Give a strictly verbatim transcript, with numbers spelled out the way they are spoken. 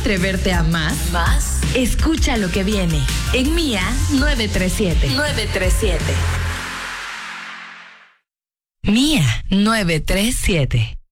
atreverte a más? Más. Escucha lo que viene en Mía nueve tres siete. nueve tres siete. Mía nueve tres siete.